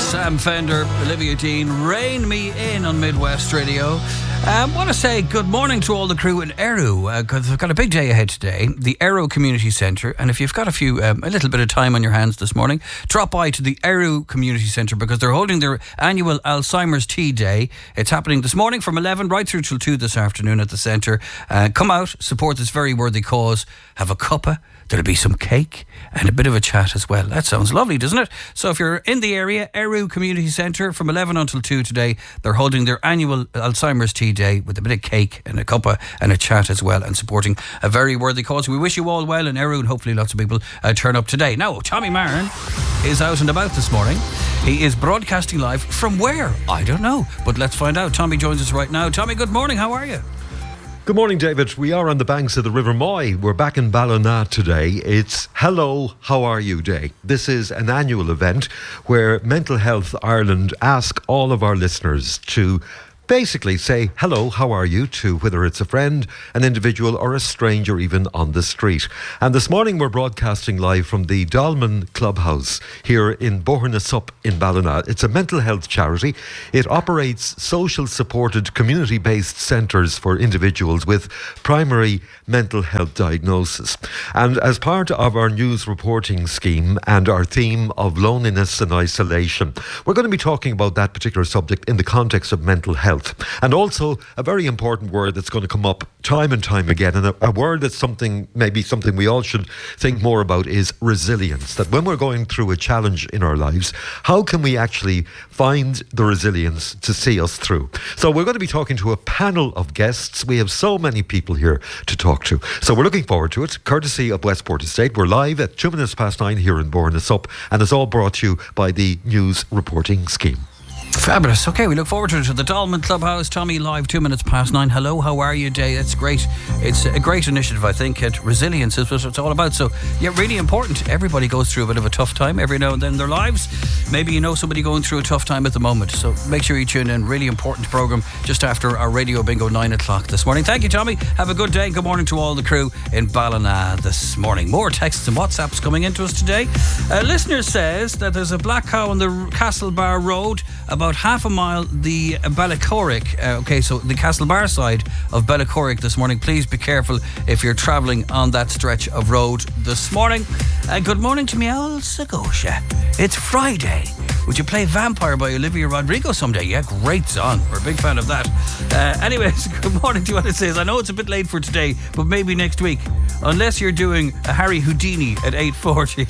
Sam Fender, Olivia Dean, Rain Me In on Midwest Radio. I want to say good morning to all the crew in Eru, because we've got a big day ahead today, the Eru Community Centre. And if you've got a little bit of time on your hands this morning, drop by to the Eru Community Centre, because they're holding their annual Alzheimer's Tea Day. It's happening this morning from 11 right through till 2 this afternoon at the centre. Come out, support this very worthy cause, have a cuppa. There'll be some cake and a bit of a chat as well. That sounds lovely, doesn't it? So if you're in the area, Eru Community Centre from 11 until 2 today, they're holding their annual Alzheimer's Tea Day with a bit of cake and a cuppa and a chat as well, and supporting a very worthy cause. We wish you all well in Eru, and hopefully lots of people turn up today. Now, Tommy Marin is out and about this morning. He is broadcasting live from where? I don't know, but let's find out. Tommy joins us right now. Tommy, good morning. How are you? Good morning, David. We are on the banks of the River Moy. We're back in Ballina today. It's Hello, How Are You Day. This is an annual event where Mental Health Ireland ask all of our listeners to basically say hello, how are you, to whether it's a friend, an individual or a stranger even on the street. And this morning we're broadcasting live from the Dolman Clubhouse here in Bohernesup in Ballina. It's a mental health charity. It operates social supported community based centres for individuals with primary mental health diagnosis. And as part of our news reporting scheme and our theme of loneliness and isolation, we're going to be talking about that particular subject in the context of mental health. And also a very important word that's going to come up time and time again, and a word that's maybe something we all should think more about, is resilience. That when we're going through a challenge in our lives, how can we actually find the resilience to see us through? So we're going to be talking to a panel of guests. We have so many people here to talk to. So we're looking forward to it, courtesy of Westport Estate. We're live at 9:02 here in Bohernesup, and it's all brought to you by the News Reporting Scheme. Fabulous. Okay, we look forward to it. The Dolman Clubhouse, Tommy, live 9:02. Hello, how are you day? That's great. It's a great initiative, I think. Resilience is what it's all about. So, yeah, really important. Everybody goes through a bit of a tough time every now and then in their lives. Maybe you know somebody going through a tough time at the moment. So make sure you tune in. Really important programme just after our Radio Bingo 9 o'clock this morning. Thank you, Tommy. Have a good day. Good morning to all the crew in Ballina this morning. More texts and WhatsApps coming into us today. A listener says that there's a black cow on the Castlebar Road, about half a mile the Bellacorrick. Okay, so the Castlebar side of Bellacorrick this morning. Please be careful if you're travelling on that stretch of road this morning. Good morning to me, old Segotia. It's Friday. Would you play Vampire by Olivia Rodrigo someday? Yeah, great song. We're a big fan of that. Anyways, good morning to you. What it says, I know it's a bit late for today, but maybe next week, unless you're doing a Harry Houdini at 8:40.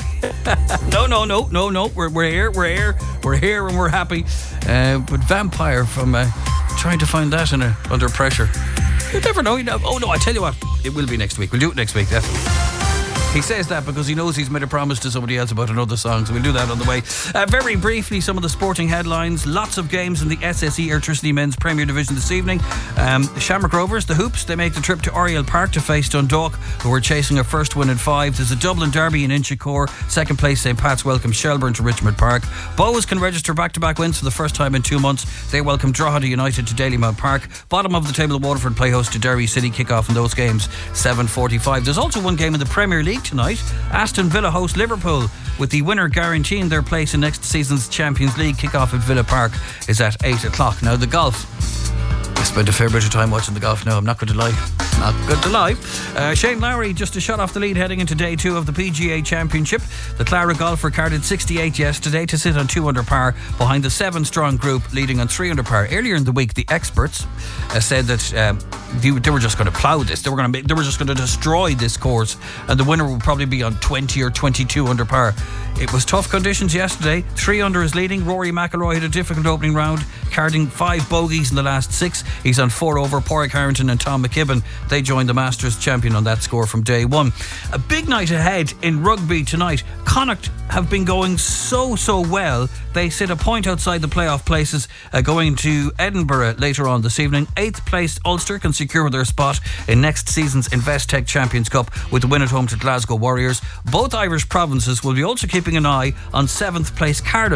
No. We're here and we're happy. But Vampire from trying to find that under pressure. You never know. Oh no, I tell you what, it will be next week. We'll do it next week, definitely. He says that because he knows he's made a promise to somebody else about another song, so we'll do that on the way. Very briefly, some of the sporting headlines. Lots of games in the SSE Airtricity Men's Premier Division this evening. The Shamrock Rovers, the Hoops, they make the trip to Oriel Park to face Dundalk, who are chasing a first win in 5. There's a Dublin derby in Inchicore. Second place, St. Pat's welcome Shelburne to Richmond Park. Bows can register back-to-back wins for the first time in 2 months. They welcome Drogheda United to Dalymount Park. Bottom of the table, Waterford play host to Derry City. Kick-off in those games, 7:45. There's also one game in the Premier League tonight. Aston Villa host Liverpool, with the winner guaranteeing their place in next season's Champions League. Kick-off at Villa Park is at 8 o'clock. Now, the golf. I spent a fair bit of time watching the golf now, I'm not going to lie. Shane Lowry just a shot off the lead heading into day 2 of the PGA Championship. The Clara golfer carded 68 yesterday to sit on 2 under par behind the 7-strong group leading on 3 under par. Earlier in the week, the experts said that they were just going to plough this. They were just going to destroy this course, and the winner will probably be on 20 or 22 under par. It was tough conditions yesterday. 3 under is leading. Rory McIlroy had a difficult opening round, carding 5 bogeys in the last 6. He's on 4 over. Pádraig Harrington and Tom McKibben, they joined the Masters champion on that score from day 1. A big night ahead in rugby tonight. Connacht have been going so well. They sit a point outside the playoff places, going to Edinburgh later on this evening. 8th placed Ulster can secure their spot in next season's Investec Champions Cup with the win at home to Glasgow Warriors. Both Irish provinces will be also keeping an eye on 7th place Cardiff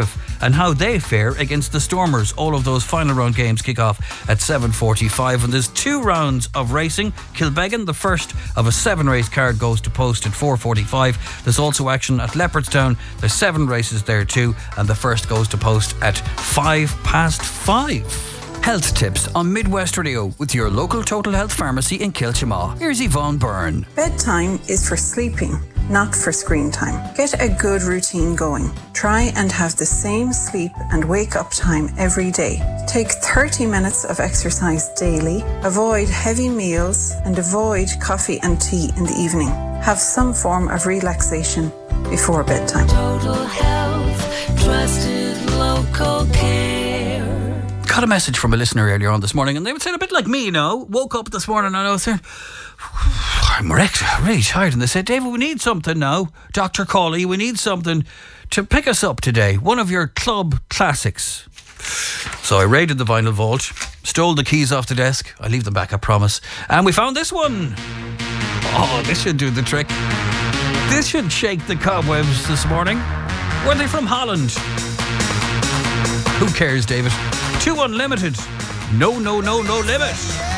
and how they fare against the Stormers. All of those final round games kick off at 7:45, and there's 2 rounds of racing. Kilbeggan, the first of a 7-race card, goes to post at 4:45. There's also action at Leopardstown. There's 7 races there too, and the first goes to post at 5:05. Health tips on Midwest Radio with your local Total Health pharmacy in Kilchamaw. Here's Yvonne Byrne. Bedtime is for sleeping, not for screen time. Get a good routine going. Try and have the same sleep and wake up time every day. Take 30 minutes of exercise daily. Avoid heavy meals and avoid coffee and tea in the evening. Have some form of relaxation before bedtime. Total Health, trusted local care. Got a message from a listener earlier on this morning, and they would say a bit like me, woke up this morning and I was saying, I'm wrecked, really tired, and they said, David, we need something now, Dr. Cawley, we need something to pick us up today, one of your club classics. So I raided the vinyl vault, stole the keys off the desk, I leave them back, I promise, and we found this one. Oh, this should do the trick. This should shake the cobwebs this morning. Were they from Holland? Who cares, David? 2 Unlimited. No limit.